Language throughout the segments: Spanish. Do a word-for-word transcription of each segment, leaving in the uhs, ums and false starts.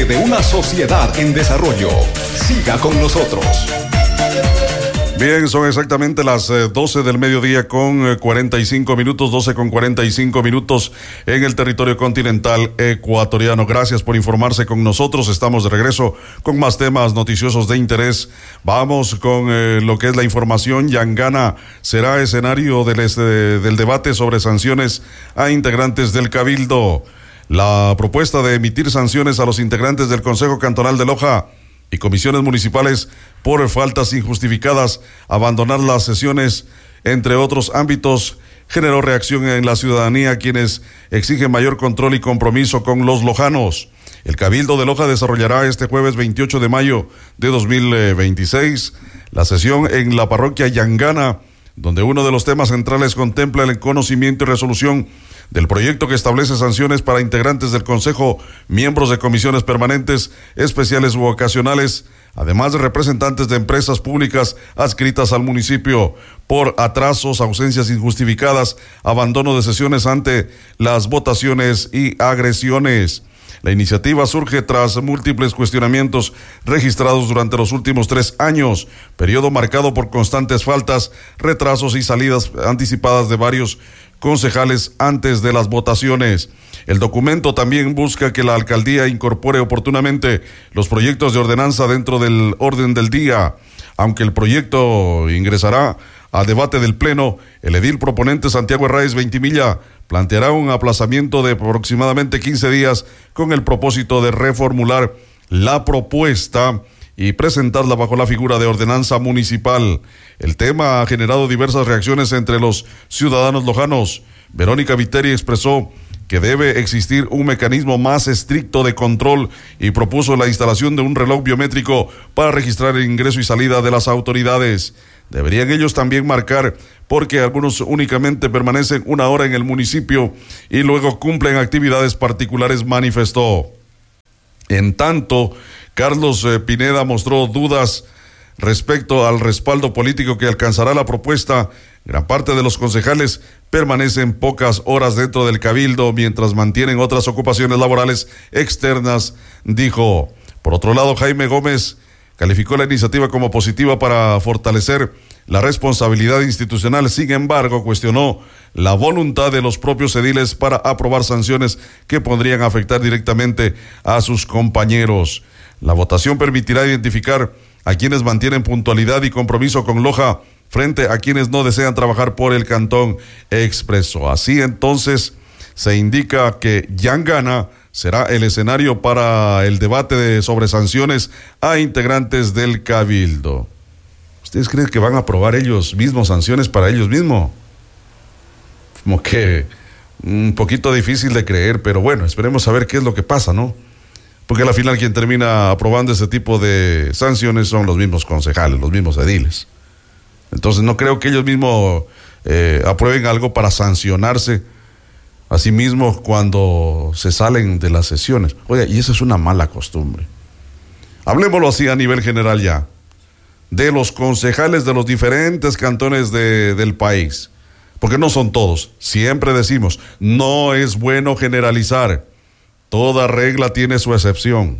parte de una sociedad en desarrollo. Siga con nosotros. Bien, son exactamente las eh, doce del mediodía con eh, cuarenta y cinco minutos, doce con cuarenta y cinco minutos en el territorio continental ecuatoriano. Gracias por informarse con nosotros. Estamos de regreso con más temas noticiosos de interés. Vamos con eh, lo que es la información. Yangana será escenario del, este, del debate sobre sanciones a integrantes del Cabildo. La propuesta de emitir sanciones a los integrantes del Consejo Cantonal de Loja y comisiones municipales por faltas injustificadas, abandonar las sesiones, entre otros ámbitos, generó reacción en la ciudadanía, quienes exigen mayor control y compromiso con los lojanos. El Cabildo de Loja desarrollará este jueves veintiocho de mayo de dos mil veintiséis la sesión en la parroquia Yangana, donde uno de los temas centrales contempla el conocimiento y resolución del proyecto que establece sanciones para integrantes del Consejo, miembros de comisiones permanentes, especiales u ocasionales, además de representantes de empresas públicas adscritas al municipio, por atrasos, ausencias injustificadas, abandono de sesiones ante las votaciones y agresiones. La iniciativa surge tras múltiples cuestionamientos registrados durante los últimos tres años, periodo marcado por constantes faltas, retrasos y salidas anticipadas de varios concejales antes de las votaciones. El documento también busca que la alcaldía incorpore oportunamente los proyectos de ordenanza dentro del orden del día. Aunque el proyecto ingresará al debate del Pleno, el edil proponente Santiago Herráez Ventimilla planteará un aplazamiento de aproximadamente quince días con el propósito de reformular la propuesta y presentarla bajo la figura de ordenanza municipal. El tema ha generado diversas reacciones entre los ciudadanos lojanos. Verónica Viteri expresó que debe existir un mecanismo más estricto de control y propuso la instalación de un reloj biométrico para registrar el ingreso y salida de las autoridades. Deberían ellos también marcar, porque algunos únicamente permanecen una hora en el municipio y luego cumplen actividades particulares, manifestó. En tanto, Carlos eh, Pineda mostró dudas respecto al respaldo político que alcanzará la propuesta. Gran parte de los concejales permanecen pocas horas dentro del Cabildo mientras mantienen otras ocupaciones laborales externas, dijo. Por otro lado, Jaime Gómez calificó la iniciativa como positiva para fortalecer la responsabilidad institucional. Sin embargo, cuestionó la voluntad de los propios ediles para aprobar sanciones que podrían afectar directamente a sus compañeros. La votación permitirá identificar a quienes mantienen puntualidad y compromiso con Loja frente a quienes no desean trabajar por el Cantón, expresó. Así entonces se indica que Yangana será el escenario para el debate de, sobre sanciones a integrantes del Cabildo. ¿Ustedes creen que van a aprobar ellos mismos sanciones para ellos mismos? Como que un poquito difícil de creer, pero bueno, esperemos a ver qué es lo que pasa, ¿no? Porque al final quien termina aprobando ese tipo de sanciones son los mismos concejales, los mismos ediles. Entonces no creo que ellos mismos eh, aprueben algo para sancionarse a sí mismos cuando se salen de las sesiones. Oye, y eso es una mala costumbre. Hablemoslo así a nivel general ya, de los concejales de los diferentes cantones de, del país, porque no son todos. Siempre decimos, no es bueno generalizar. Toda regla tiene su excepción.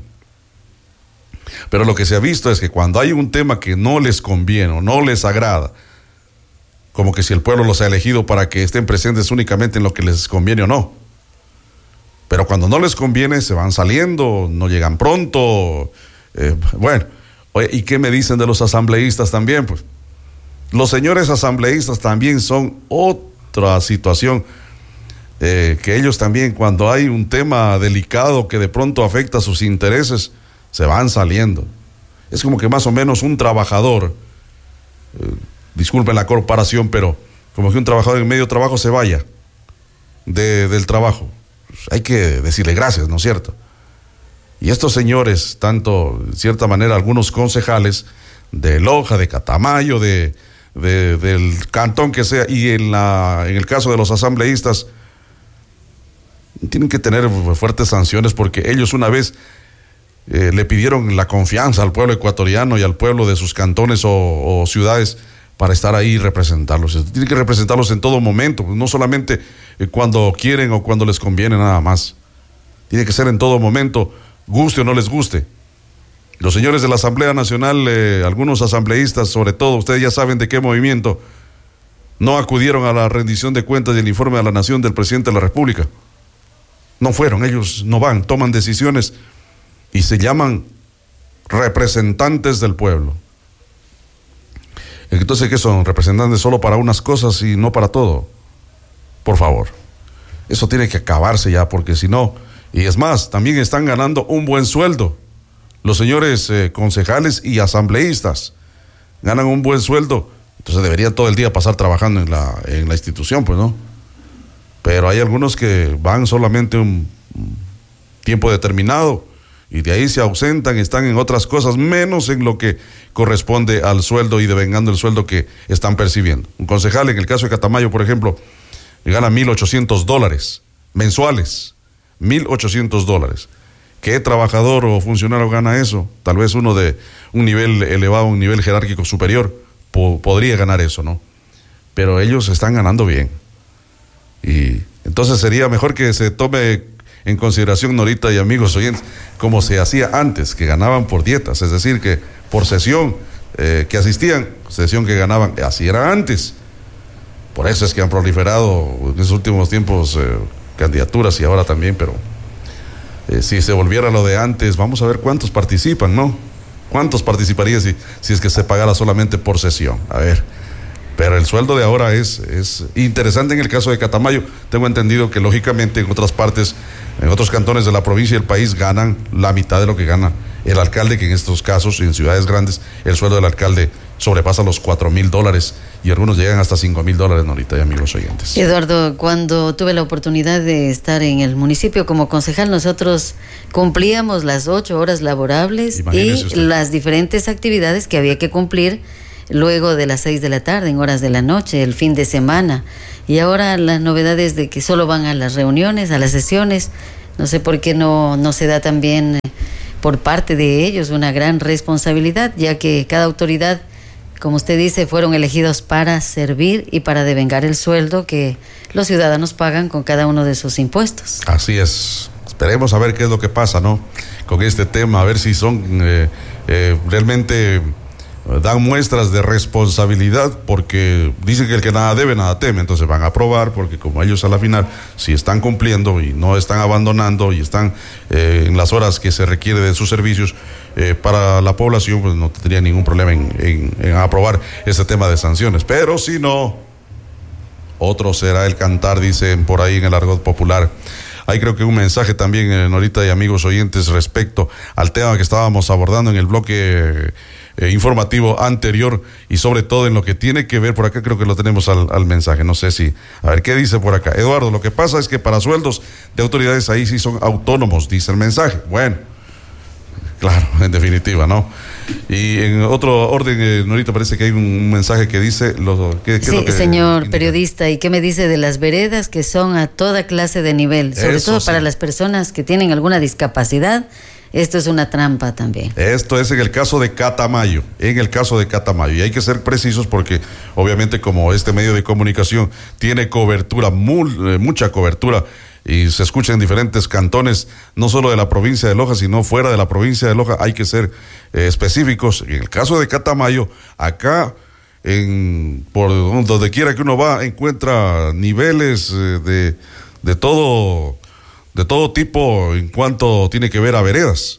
Pero lo que se ha visto es que cuando hay un tema que no les conviene o no les agrada, como que si el pueblo los ha elegido para que estén presentes únicamente en lo que les conviene o no. Pero cuando no les conviene, se van saliendo, no llegan pronto. Eh, bueno, oye, ¿y qué me dicen de los asambleístas también? Pues los señores asambleístas también son otra situación. Eh, que ellos también, cuando hay un tema delicado que de pronto afecta sus intereses, se van saliendo. Es como que más o menos un trabajador, eh, disculpen la comparación, pero como que un trabajador en medio trabajo se vaya de, del trabajo. Pues hay que decirle gracias, ¿no es cierto? Y estos señores, tanto, de cierta manera, algunos concejales de Loja, de Catamayo, de, de, del cantón que sea, y en, la, en el caso de los asambleístas, tienen que tener fuertes sanciones, porque ellos una vez eh, le pidieron la confianza al pueblo ecuatoriano y al pueblo de sus cantones o, o ciudades para estar ahí y representarlos. Tienen que representarlos en todo momento, no solamente eh, cuando quieren o cuando les conviene nada más. Tiene que ser en todo momento guste o no les guste. Los señores de la Asamblea Nacional, eh, algunos asambleístas, sobre todo, ustedes ya saben de qué movimiento, no acudieron a la rendición de cuentas y el informe a la nación del presidente de la República. No fueron, ellos no van, toman decisiones y se llaman representantes del pueblo. Entonces, ¿qué son? ¿Representantes solo para unas cosas y no para todo? Por favor, eso tiene que acabarse ya, porque si no, y es más, también están ganando un buen sueldo. Los señores eh, concejales y asambleístas ganan un buen sueldo, entonces deberían todo el día pasar trabajando en la, en la institución, pues, ¿no? Pero hay algunos que van solamente un tiempo determinado y de ahí se ausentan, están en otras cosas, menos en lo que corresponde al sueldo y devengando el sueldo que están percibiendo. Un concejal, en el caso de Catamayo, por ejemplo, gana mil ochocientos dólares mensuales, mil ochocientos dólares. ¿Qué trabajador o funcionario gana eso? Tal vez uno de un nivel elevado, un nivel jerárquico superior, po- podría ganar eso, ¿no? Pero ellos están ganando bien. Y entonces sería mejor que se tome en consideración, Norita y amigos oyentes, como se hacía antes, que ganaban por dietas, es decir, que por sesión eh, que asistían, sesión que ganaban, así era antes. Por eso es que han proliferado en esos últimos tiempos eh, candidaturas y ahora también, pero eh, si se volviera lo de antes, vamos a ver cuántos participan, ¿no? ¿Cuántos participarían si, si es que se pagara solamente por sesión? A ver. Pero el sueldo de ahora es, es interesante en el caso de Catamayo. Tengo entendido que lógicamente en otras partes, en otros cantones de la provincia y el país ganan la mitad de lo que gana el alcalde, que en estos casos, en ciudades grandes, el sueldo del alcalde sobrepasa los cuatro mil dólares y algunos llegan hasta cinco mil dólares, Norita y amigos oyentes. Eduardo, cuando tuve la oportunidad de estar en el municipio como concejal, nosotros cumplíamos las ocho horas laborables y las diferentes actividades que había que cumplir luego de las seis de la tarde, en horas de la noche, el fin de semana. Y ahora las novedades de que solo van a las reuniones, a las sesiones, no sé por qué no, no se da también por parte de ellos una gran responsabilidad, ya que cada autoridad, como usted dice, fueron elegidos para servir y para devengar el sueldo que los ciudadanos pagan con cada uno de sus impuestos. Así es. Esperemos a ver qué es lo que pasa, ¿no? Con este tema, a ver si son eh, eh, realmente dan muestras de responsabilidad, porque dicen que el que nada debe, nada teme. Entonces van a aprobar, porque como ellos a la final, si están cumpliendo y no están abandonando y están eh, en las horas que se requiere de sus servicios eh, para la población, pues no tendría ningún problema en, en, en aprobar ese tema de sanciones. Pero si no, otro será el cantar, dicen por ahí en el argot popular. Hay creo que un mensaje también, eh, Norita y amigos oyentes, respecto al tema que estábamos abordando en el bloque eh, informativo anterior y sobre todo en lo que tiene que ver, por acá creo que lo tenemos al, al mensaje, no sé si, a ver, ¿qué dice por acá? Eduardo, lo que pasa es que para sueldos de autoridades ahí sí son autónomos, dice el mensaje. Bueno, claro, en definitiva, ¿no? Y en otro orden, eh, Norita, parece que hay un mensaje que dice... Lo, ¿qué, qué sí, es lo que señor indica? Periodista, ¿y qué me dice de las veredas que son a toda clase de nivel? Sobre Eso todo sí. para las personas que tienen alguna discapacidad, esto es una trampa también. Esto es en el caso de Catamayo, en el caso de Catamayo, y hay que ser precisos porque obviamente como este medio de comunicación tiene cobertura, muy, eh, mucha cobertura, y se escucha en diferentes cantones, no solo de la provincia de Loja, sino fuera de la provincia de Loja, hay que ser eh, específicos. En el caso de Catamayo, acá, en por donde quiera que uno va, encuentra niveles eh, de, de todo, de todo tipo en cuanto tiene que ver a veredas.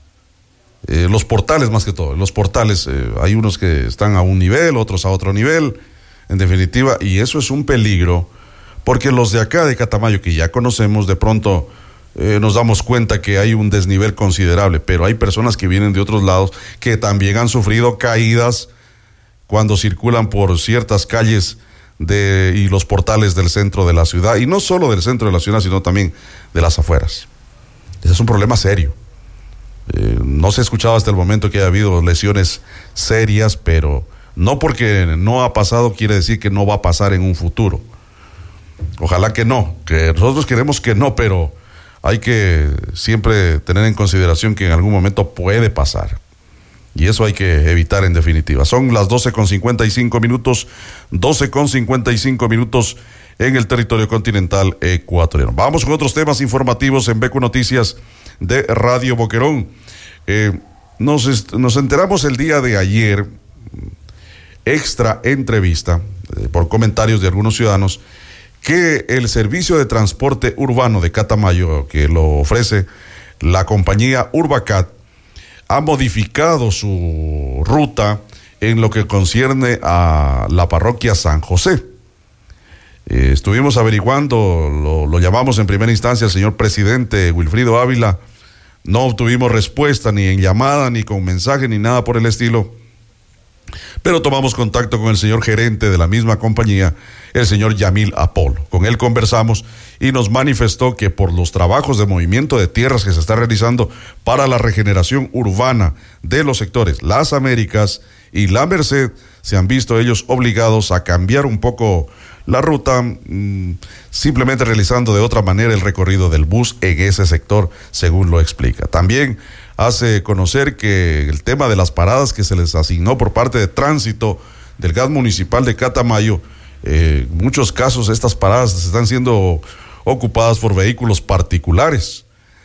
Eh, los portales más que todo, los portales, eh, hay unos que están a un nivel, otros a otro nivel, en definitiva, y eso es un peligro. Porque los de acá de Catamayo, que ya conocemos, de pronto eh, nos damos cuenta que hay un desnivel considerable, pero hay personas que vienen de otros lados que también han sufrido caídas cuando circulan por ciertas calles de, y los portales del centro de la ciudad, y no solo del centro de la ciudad, sino también de las afueras. Ese es un problema serio. Eh, no se ha escuchado hasta el momento que haya habido lesiones serias, pero no porque no ha pasado quiere decir que no va a pasar en un futuro. Ojalá que no, que nosotros queremos que no, pero hay que siempre tener en consideración que en algún momento puede pasar. Y eso hay que evitar en definitiva. Son las doce con cincuenta y cinco minutos, doce con cincuenta y cinco minutos en el territorio continental ecuatoriano. Vamos con otros temas informativos en B Q Noticias de Radio Boquerón. Eh, nos, nos enteramos el día de ayer, extra entrevista, eh, por comentarios de algunos ciudadanos, que el servicio de transporte urbano de Catamayo, que lo ofrece la compañía Urbacat, ha modificado su ruta en lo que concierne a la parroquia San José. Eh, estuvimos averiguando, lo, lo llamamos en primera instancia al señor presidente Wilfrido Ávila, no obtuvimos respuesta ni en llamada, ni con mensaje, ni nada por el estilo, pero tomamos contacto con el señor gerente de la misma compañía, el señor Yamil Apolo. Con él conversamos y nos manifestó que por los trabajos de movimiento de tierras que se está realizando para la regeneración urbana de los sectores Las Américas y La Merced, se han visto ellos obligados a cambiar un poco la ruta, mmm, simplemente realizando de otra manera el recorrido del bus en ese sector, según lo explica. También hace conocer que el tema de las paradas que se les asignó por parte de Tránsito del Gas Municipal de Catamayo, eh, en muchos casos estas paradas están siendo ocupadas por vehículos particulares.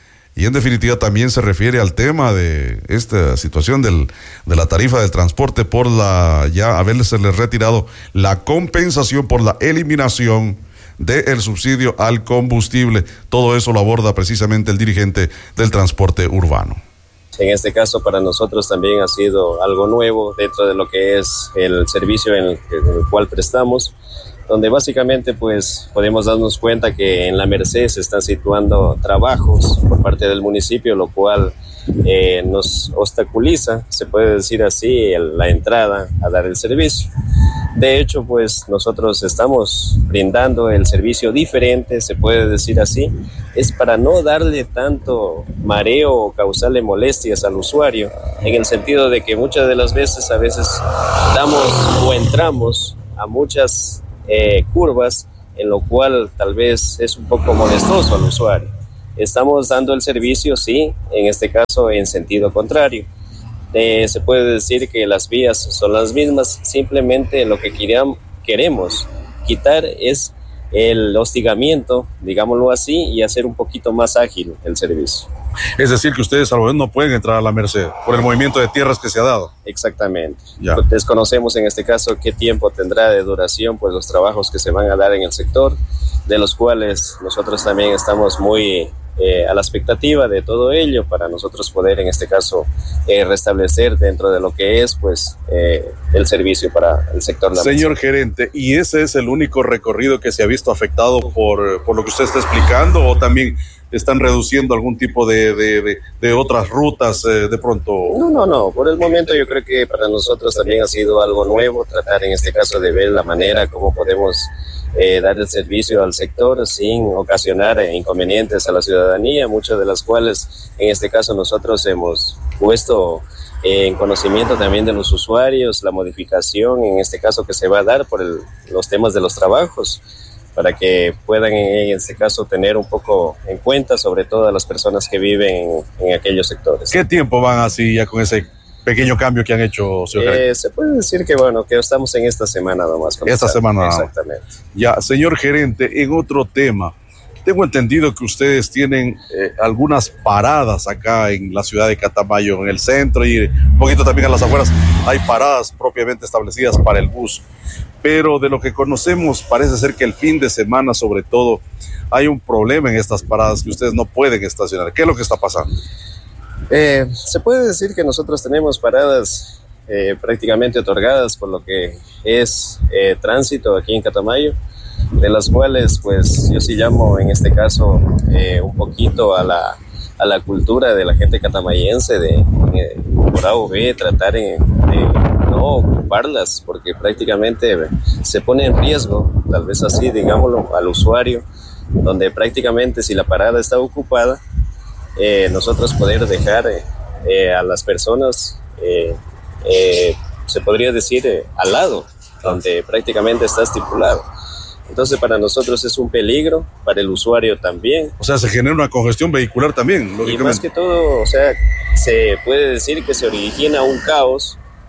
Y en definitiva también se refiere al tema de esta situación del, de la tarifa del transporte por la, ya haberse retirado la compensación por la eliminación del subsidio al combustible. Todo eso lo aborda precisamente el dirigente del transporte urbano. En este caso para nosotros también ha sido algo nuevo dentro de lo que es el servicio en el, en el cual prestamos, donde básicamente pues podemos darnos cuenta que en La Merced se están situando trabajos por parte del municipio, lo cual eh, nos obstaculiza, se puede decir así, el, la entrada a dar el servicio. De hecho, pues nosotros estamos brindando el servicio diferente, se puede decir así, es para no darle tanto mareo o causarle molestias al usuario, en el sentido de que muchas de las veces a veces damos o entramos a muchas eh, curvas, en lo cual tal vez es un poco molestoso al usuario. Estamos dando el servicio, sí, en este caso en sentido contrario. Eh, se puede decir que las vías son las mismas, simplemente lo que queríamos, queremos quitar es el hostigamiento, digámoslo así, y hacer un poquito más ágil el servicio. Es decir, que ustedes a lo mejor no pueden entrar a La Merced por el movimiento de tierras que se ha dado. Exactamente. Ya. Desconocemos en este caso qué tiempo tendrá de duración pues los trabajos que se van a dar en el sector, de los cuales nosotros también estamos muy eh, a la expectativa de todo ello para nosotros poder en este caso eh, restablecer dentro de lo que es pues eh, el servicio para el sector. Señor gerente, ¿y ese es el único recorrido que se ha visto afectado por, por lo que usted está explicando, o también están reduciendo algún tipo de, de, de, de otras rutas eh, de pronto? No, no, no. Por el momento yo creo que para nosotros también ha sido algo nuevo, tratar en este caso de ver la manera como podemos eh, dar el servicio al sector sin ocasionar eh, inconvenientes a la ciudadanía, muchas de las cuales en este caso nosotros hemos puesto eh, en conocimiento también de los usuarios, la modificación en este caso que se va a dar por el, los temas de los trabajos, para que puedan en este caso tener un poco en cuenta, sobre todo a las personas que viven en, en aquellos sectores. ¿Qué tiempo van así ya con ese pequeño cambio que han hecho, señor gerente? Eh, se puede decir que bueno, que estamos en esta semana nomás. Esta semana. Exactamente. Ya, señor gerente, en otro tema, tengo entendido que ustedes tienen eh, algunas paradas acá en la ciudad de Catamayo, en el centro y un poquito también a las afueras. Hay paradas propiamente establecidas para el bus. Pero de lo que conocemos parece ser que el fin de semana sobre todo hay un problema en estas paradas que ustedes no pueden estacionar. ¿Qué es lo que está pasando? Eh, se puede decir que nosotros tenemos paradas eh, prácticamente otorgadas por lo que es eh, tránsito aquí en Catamayo, de las cuales pues yo sí llamo en este caso eh, un poquito a la, a la cultura de la gente catamayense de, de por A o B tratar en, de no ocuparlas, porque prácticamente se pone en riesgo, tal vez así digámoslo, al usuario, donde prácticamente si la parada está ocupada, eh, nosotros poder dejar eh, eh, a las personas, eh, eh, se podría decir, eh, al lado, donde prácticamente está estipulado. Entonces para nosotros es un peligro, para el usuario también. O sea, se genera una congestión vehicular también, lógicamente. Y más que todo, o sea, se puede decir que se origina un caos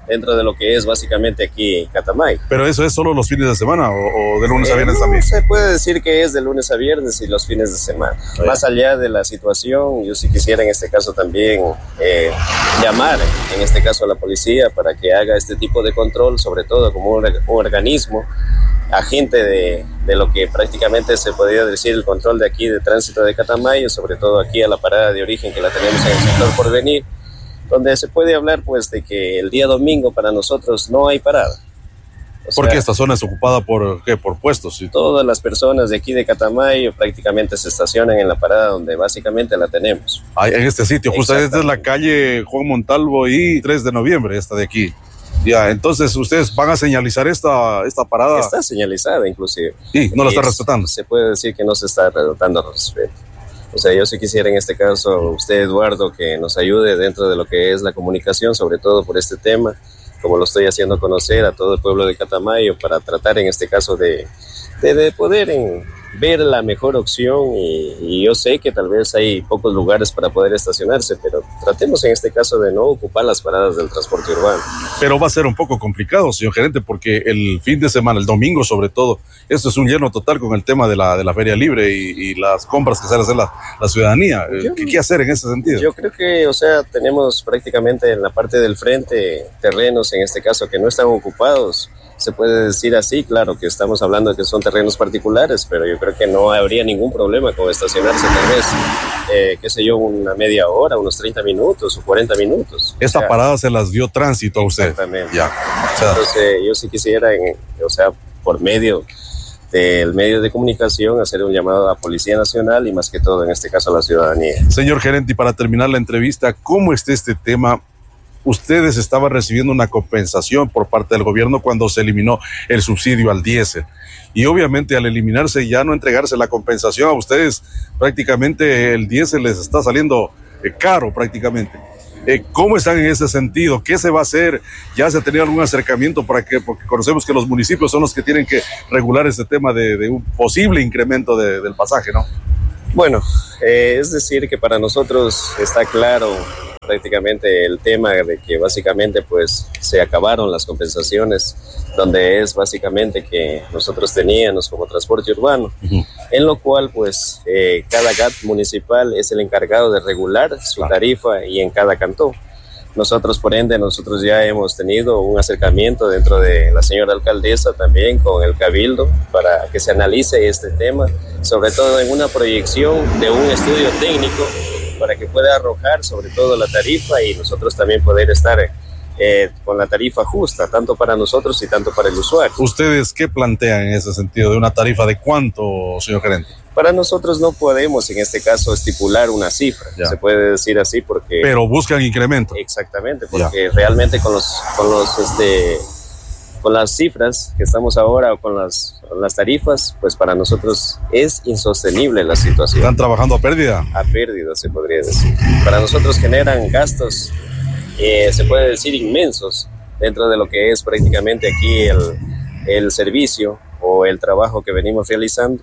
dentro de lo que es básicamente aquí Catamayo. ¿Pero eso es solo los fines de semana o, o de lunes eh, a viernes no, también? Se puede decir que es de lunes a viernes y los fines de semana. Oh, Más allá de la situación, yo sí quisiera en este caso también eh, llamar, en este caso a la policía, para que haga este tipo de control, sobre todo como un, un organismo, agente de, de lo que prácticamente se podría decir el control de aquí de tránsito de Catamayo, sobre todo aquí a la parada de origen que la tenemos en el sector Porvenir, donde se puede hablar pues de que el día domingo para nosotros no hay parada. Porque esta zona es ocupada por, ¿qué? Por puestos. ¿Sí? Todas las personas de aquí de Catamayo prácticamente se estacionan en la parada donde básicamente la tenemos. Ah, en este sitio, justo esta es la calle Juan Montalvo y tres de noviembre, esta de aquí. Ya, entonces ustedes van a señalizar esta, esta parada. Está señalizada inclusive. Sí, no la está respetando. Se puede decir que no se está dando respeto. O sea, yo sí quisiera en este caso, usted Eduardo, que nos ayude dentro de lo que es la comunicación, sobre todo por este tema, como lo estoy haciendo conocer a todo el pueblo de Catamayo, para tratar en este caso de, de, de poder en, ver la mejor opción y, y yo sé que tal vez hay pocos lugares para poder estacionarse, pero tratemos en este caso de no ocupar las paradas del transporte urbano. Pero va a ser un poco complicado, señor gerente, porque el fin de semana, el domingo sobre todo, esto es un lleno total con el tema de la, de la feria libre y, y las compras que sale a hacer la, la ciudadanía. Yo, ¿Qué, ¿Qué hacer en ese sentido? Yo creo que, o sea, tenemos prácticamente en la parte del frente terrenos, en este caso, que no están ocupados. Se puede decir así, claro que estamos hablando de que son terrenos particulares, pero yo creo que no habría ningún problema con estacionarse tal vez, eh, qué sé yo, una media hora, unos treinta minutos o cuarenta minutos. Esta o sea, parada se las dio tránsito a usted. Exactamente. Ya. O sea, Entonces yo sí quisiera, en, o sea, por medio del medio de comunicación, hacer un llamado a la Policía Nacional y más que todo, en este caso, a la ciudadanía. Señor gerente, y para terminar la entrevista, ¿cómo está este tema? Ustedes estaban recibiendo una compensación por parte del gobierno cuando se eliminó el subsidio al diésel. Y obviamente al eliminarse ya no entregarse la compensación a ustedes, prácticamente el diésel les está saliendo eh, caro prácticamente. Eh, ¿Cómo están en ese sentido? ¿Qué se va a hacer? ¿Ya se ha tenido algún acercamiento para que, porque conocemos que los municipios son los que tienen que regular este tema de, de un posible incremento de, del pasaje, ¿no? Bueno, eh, es decir que para nosotros está claro prácticamente el tema de que básicamente pues se acabaron las compensaciones, donde es básicamente que nosotros teníamos como transporte urbano, uh-huh. en lo cual pues eh, cada G A T municipal es el encargado de regular su tarifa y en cada cantón. Nosotros, por ende, nosotros ya hemos tenido un acercamiento dentro de la señora alcaldesa también con el cabildo para que se analice este tema, sobre todo en una proyección de un estudio técnico para que pueda arrojar sobre todo la tarifa y nosotros también poder estar eh, con la tarifa justa, tanto para nosotros y tanto para el usuario. ¿Ustedes qué plantean en ese sentido? ¿De una tarifa de cuánto, señor gerente? Para nosotros no podemos en este caso estipular una cifra, ya. Se puede decir así porque... Pero buscan incremento. Exactamente, porque ya. realmente con los, con los, este, con las cifras que estamos ahora o con las, con las tarifas, pues para nosotros es insostenible la situación. ¿Están trabajando a pérdida? A pérdida se podría decir. Para nosotros generan gastos, eh, se puede decir inmensos, dentro de lo que es prácticamente aquí el, el servicio o el trabajo que venimos realizando,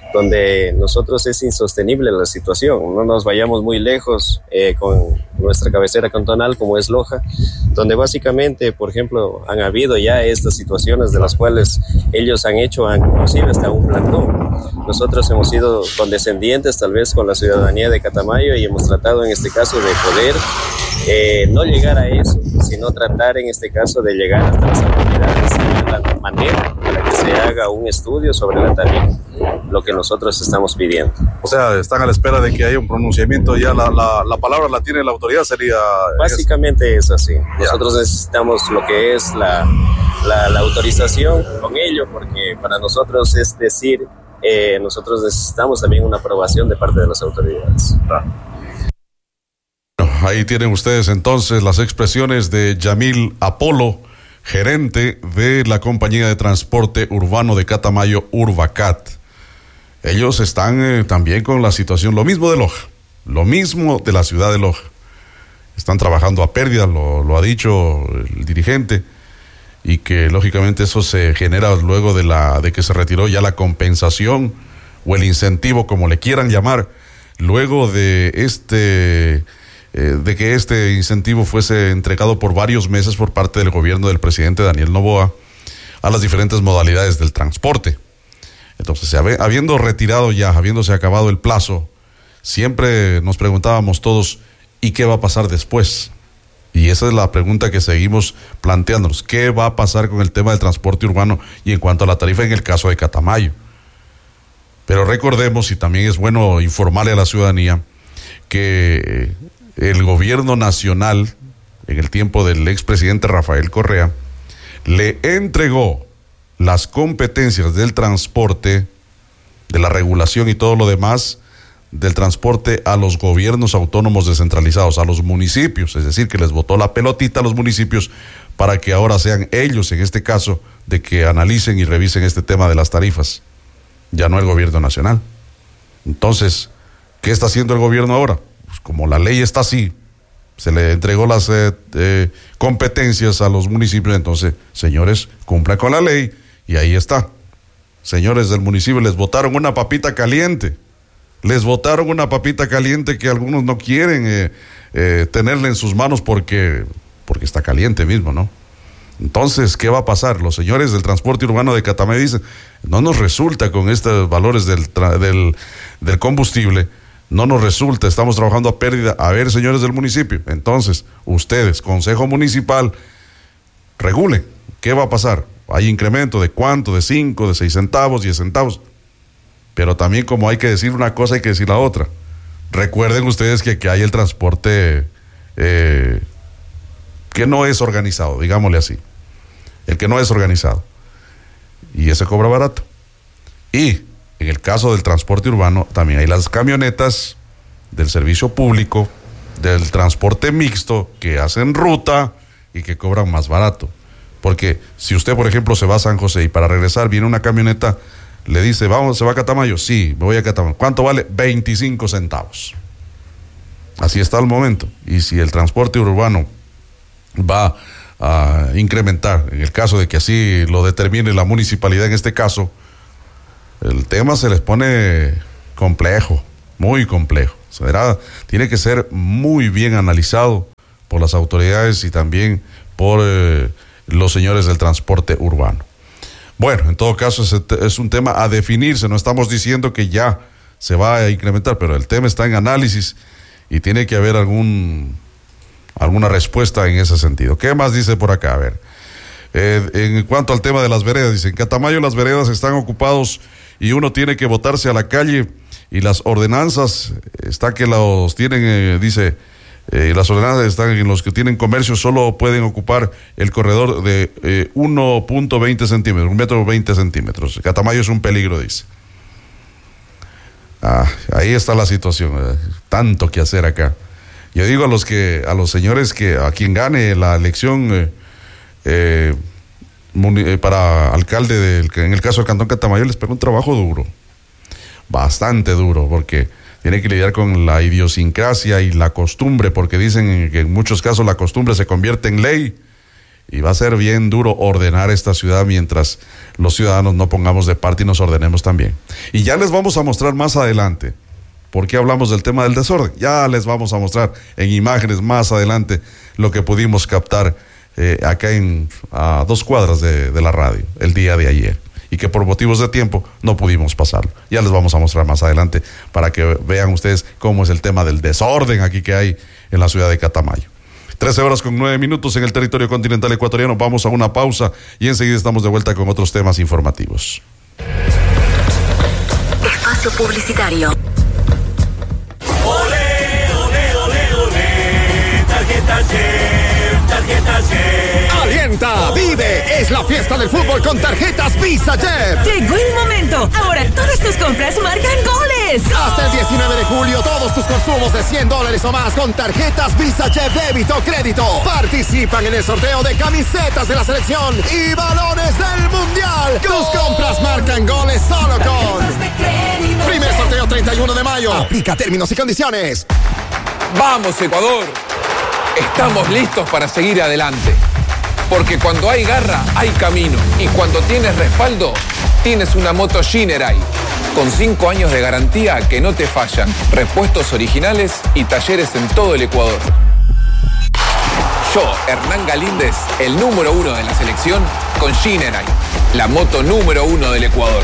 donde nosotros es insostenible la situación. No nos vayamos muy lejos eh, con nuestra cabecera cantonal como es Loja, donde básicamente, por ejemplo, han habido ya estas situaciones de las cuales ellos han hecho inclusive hasta un plantón. Nosotros hemos sido condescendientes tal vez con la ciudadanía de Catamayo y hemos tratado en este caso de poder eh, no llegar a eso, sino tratar en este caso de llegar hasta las autoridades de la manera para que se haga un estudio sobre la tarifa, lo que nosotros estamos pidiendo. O sea, están a la espera de que haya un pronunciamiento, ya la, la, la palabra la tiene la autoridad, sería... Básicamente es, es así. Nosotros necesitamos lo que es la, la, la autorización con ello, porque para nosotros es decir, eh, nosotros necesitamos también una aprobación de parte de las autoridades. Ah. Ahí tienen ustedes entonces las expresiones de Yamil Apolo, gerente de la compañía de transporte urbano de Catamayo, Urbacat. Ellos están eh, también con la situación, lo mismo de Loja, lo mismo de la ciudad de Loja. Están trabajando a pérdida, lo, lo ha dicho el dirigente, y que lógicamente eso se genera luego de, la, de que se retiró ya la compensación o el incentivo, como le quieran llamar, luego de este eh, de que este incentivo fuese entregado por varios meses por parte del gobierno del presidente Daniel Noboa a las diferentes modalidades del transporte. Entonces, habiendo retirado ya, habiéndose acabado el plazo, siempre nos preguntábamos todos, ¿y qué va a pasar después? Y esa es la pregunta que seguimos planteándonos. ¿Qué va a pasar con el tema del transporte urbano y en cuanto a la tarifa en el caso de Catamayo? Pero recordemos, y también es bueno informarle a la ciudadanía, que el gobierno nacional, en el tiempo del expresidente Rafael Correa, le entregó las competencias del transporte, de la regulación y todo lo demás del transporte a los gobiernos autónomos descentralizados, a los municipios, es decir, que les botó la pelotita a los municipios para que ahora sean ellos, en este caso, de que analicen y revisen este tema de las tarifas, ya no el gobierno nacional. Entonces, ¿qué está haciendo el gobierno ahora? Pues como la ley está así, se le entregó las eh, eh, competencias a los municipios, entonces, señores, cumplan con la ley. Y ahí está. Señores del municipio, les botaron una papita caliente. Les botaron una papita caliente que algunos no quieren eh, eh, tenerla en sus manos porque, porque está caliente mismo, ¿no? Entonces, ¿qué va a pasar? Los señores del transporte urbano de Catamayo dicen, no nos resulta con estos valores del, del, del combustible, no nos resulta, estamos trabajando a pérdida. A ver, señores del municipio, entonces, ustedes, Consejo Municipal, regulen. ¿Qué va a pasar? Hay incremento de cuánto, de cinco, de seis centavos, diez centavos. Pero también, como hay que decir una cosa, hay que decir la otra. Recuerden ustedes que, que hay el transporte eh, que no es organizado, digámosle así. El que no es organizado. Y ese cobra barato. Y en el caso del transporte urbano, también hay las camionetas del servicio público, del transporte mixto, que hacen ruta y que cobran más barato. Porque si usted, por ejemplo, se va a San José y para regresar viene una camioneta, le dice, vamos, ¿se va a Catamayo? Sí, me voy a Catamayo. ¿Cuánto vale? veinticinco centavos. Así está el momento. Y si el transporte urbano va a incrementar, en el caso de que así lo determine la municipalidad en este caso, el tema se les pone complejo, muy complejo. Será, tiene que ser muy bien analizado por las autoridades y también por eh, los señores del transporte urbano. Bueno, en todo caso es, es un tema a definirse, no estamos diciendo que ya se va a incrementar, pero el tema está en análisis y tiene que haber algún alguna respuesta en ese sentido. ¿Qué más dice por acá? A ver, eh, en cuanto al tema de las veredas, dice, en Catamayo las veredas están ocupados y uno tiene que botarse a la calle y las ordenanzas, está que los tienen, eh, dice... Eh, las ordenanzas están en los que tienen comercio, solo pueden ocupar el corredor de eh, uno punto veinte centímetros, un metro veinte centímetros. Catamayo es un peligro, dice. Ah, ahí está la situación, eh, tanto que hacer acá. Yo digo a los que, a los señores que a quien gane la elección eh, eh, muni, eh, para alcalde del, en el caso del Cantón Catamayo, les pega un trabajo duro, bastante duro, porque tiene que lidiar con la idiosincrasia y la costumbre, porque dicen que en muchos casos la costumbre se convierte en ley y va a ser bien duro ordenar esta ciudad mientras los ciudadanos no pongamos de parte y nos ordenemos también. Y ya les vamos a mostrar más adelante por qué hablamos del tema del desorden. Ya les vamos a mostrar en imágenes más adelante lo que pudimos captar eh, acá en a dos cuadras de, de la radio el día de ayer, y que por motivos de tiempo no pudimos pasarlo. Ya les vamos a mostrar más adelante para que vean ustedes cómo es el tema del desorden aquí que hay en la ciudad de Catamayo. trece horas con nueve minutos en el territorio continental ecuatoriano. Vamos a una pausa y enseguida estamos de vuelta con otros temas informativos. Espacio publicitario. Ole, ole, ole, ole, tarjeta Jet, tarjeta Jet. Alienta, vive, es la fiesta del fútbol con tarjetas Visa Jet. Llegó el momento, ahora todas tus compras marcan goles. Hasta el diecinueve de julio, todos tus consumos de cien dólares o más con tarjetas Visa Jet débito o crédito participan en el sorteo de camisetas de la selección y balones del mundial. Tus compras marcan goles solo con primer sorteo treinta y uno de mayo. Aplica términos y condiciones. Vamos, Ecuador. Estamos listos para seguir adelante. Porque cuando hay garra, hay camino. Y cuando tienes respaldo, tienes una moto Shinerai. Con cinco años de garantía que no te fallan, repuestos originales y talleres en todo el Ecuador. Yo, Hernán Galíndez, el número uno de la selección, con Shinerai, la moto número uno del Ecuador.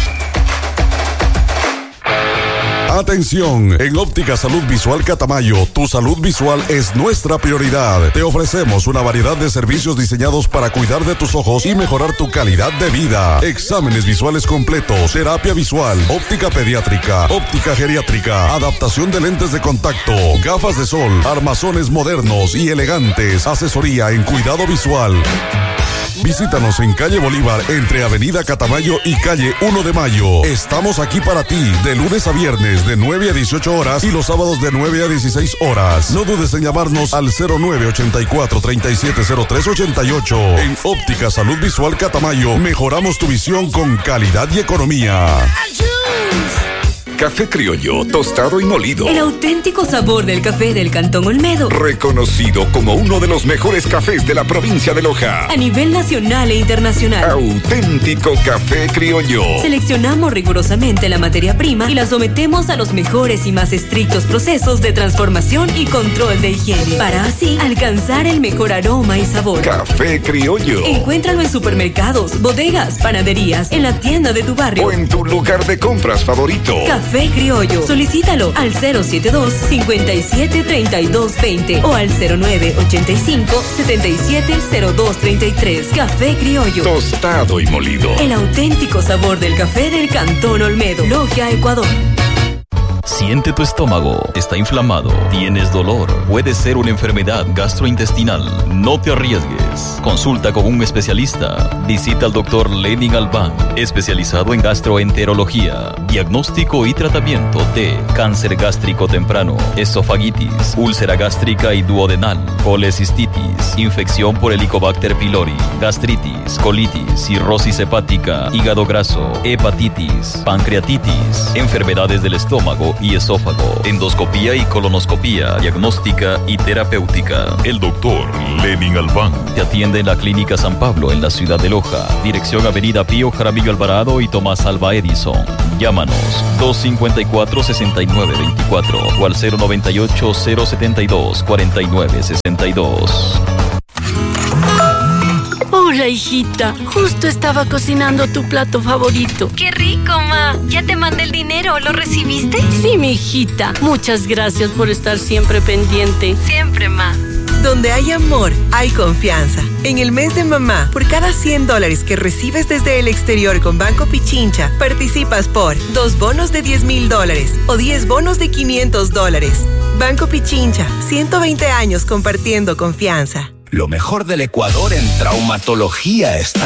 Atención, en Óptica Salud Visual Catamayo, tu salud visual es nuestra prioridad. Te ofrecemos una variedad de servicios diseñados para cuidar de tus ojos y mejorar tu calidad de vida. Exámenes visuales completos, terapia visual, óptica pediátrica, óptica geriátrica, adaptación de lentes de contacto, gafas de sol, armazones modernos y elegantes, asesoría en cuidado visual. Visítanos en calle Bolívar, entre avenida Catamayo y calle uno de mayo. Estamos aquí para ti, de lunes a viernes, de nueve a dieciocho horas y los sábados de nueve a dieciséis horas. No dudes en llamarnos al cero nueve ochenta y cuatro, treinta y siete cero tres ochenta y ocho. En Óptica Salud Visual Catamayo, mejoramos tu visión con calidad y economía. Café criollo, tostado y molido. El auténtico sabor del café del Cantón Olmedo. Reconocido como uno de los mejores cafés de la provincia de Loja. A nivel nacional e internacional. Auténtico café criollo. Seleccionamos rigurosamente la materia prima y la sometemos a los mejores y más estrictos procesos de transformación y control de higiene, para así alcanzar el mejor aroma y sabor. Café criollo. Encuéntralo en supermercados, bodegas, panaderías, en la tienda de tu barrio o en tu lugar de compras favorito. Café Criollo. Solicítalo al cero siete dos, cincuenta y siete, treinta y dos veinte o al cero nueve ochenta y cinco, setenta y siete, cero dos treinta y tres. Café Criollo. Tostado y molido. El auténtico sabor del café del Cantón Olmedo. Logia, Ecuador. Siente tu estómago, está inflamado, tienes dolor, puede ser una enfermedad gastrointestinal. No te arriesgues. Consulta con un especialista. Visita al doctor Lenin Albán, especializado en gastroenterología, diagnóstico y tratamiento de cáncer gástrico temprano, esofagitis, úlcera gástrica y duodenal, colecistitis, infección por Helicobacter pylori, gastritis, colitis, cirrosis hepática, hígado graso, hepatitis, pancreatitis, enfermedades del estómago y esófago, endoscopía y colonoscopía, diagnóstica y terapéutica. El doctor Lenin Albán te atiende en la Clínica San Pablo en la ciudad de Loja. Dirección Avenida Pío Jaramillo Alvarado y Tomás Alva Edison. Llámanos dos cinco cuatro, seis nueve dos cuatro o al cero noventa y ocho, cero setenta y dos, cuarenta y nueve sesenta y dos. Hola, hijita. Justo estaba cocinando tu plato favorito. ¡Qué rico, ma! ¿Ya te mandé el dinero? ¿Lo recibiste? Sí, mi hijita. Muchas gracias por estar siempre pendiente. Siempre, ma. Donde hay amor, hay confianza. En el mes de mamá, por cada cien dólares que recibes desde el exterior con Banco Pichincha, participas por dos bonos de diez mil dólares o diez bonos de quinientos dólares. Banco Pichincha, ciento veinte años compartiendo confianza. Lo mejor del Ecuador en traumatología está